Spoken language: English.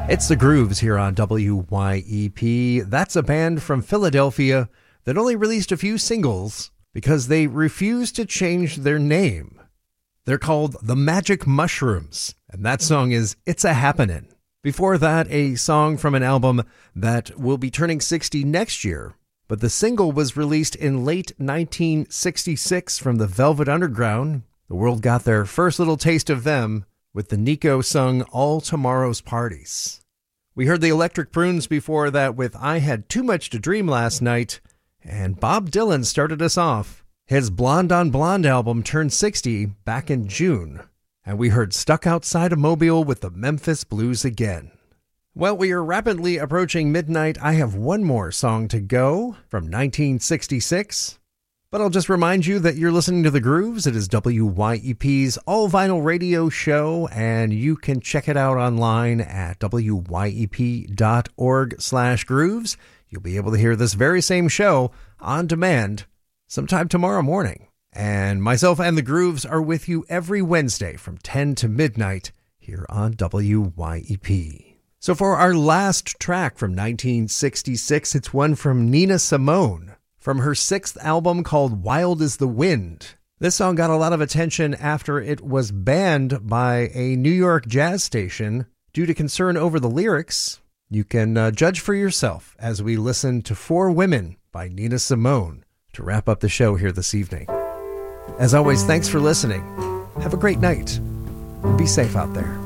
It's the Grooves here on WYEP. That's a band from Philadelphia that only released a few singles because they refused to change their name. They're called the Magic Mushrooms, and that song is It's a Happenin'. Before that, a song from an album that will be turning 60 next year, but the single was released in late 1966 from the Velvet Underground. The world got their first little taste of them with the Nico sung All Tomorrow's Parties. We heard the Electric Prunes before that with I Had Too Much to Dream Last Night, and Bob Dylan started us off. His Blonde on Blonde album turned 60 back in June, and we heard Stuck Outside of Mobile with the Memphis Blues again. Well, we are rapidly approaching midnight. I have one more song to go from 1966. But I'll just remind you that you're listening to The Grooves. It is WYEP's all-vinyl radio show, and you can check it out online at wyep.org/grooves. You'll be able to hear this very same show on demand sometime tomorrow morning. And myself and The Grooves are with you every Wednesday from 10 to midnight here on WYEP. So for our last track from 1966, it's one from Nina Simone, from her sixth album called Wild as the Wind. This song got a lot of attention after it was banned by a New York jazz station due to concern over the lyrics. You can judge for yourself as we listen to Four Women by Nina Simone to wrap up the show here this evening. As always, thanks for listening. Have a great night. Be safe out there.